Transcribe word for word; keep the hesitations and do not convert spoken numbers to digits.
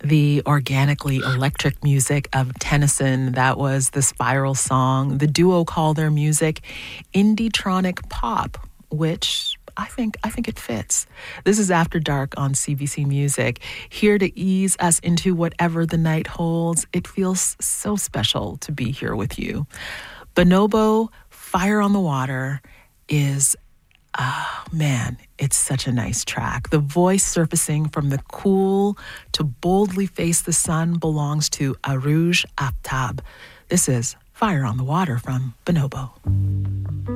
The organically electric music of Tennyson, that was the Spiral song. The duo call their music indie-tronic pop, which I think I think it fits. This is After Dark on C B C Music, here to ease us into whatever the night holds. It feels so special to be here with you. Bonobo, Fire on the Water, is Ah, oh, man, it's such a nice track. The voice surfacing from the cool to boldly face the sun belongs to Arooj Aftab. This is Fire on the Water from Bonobo.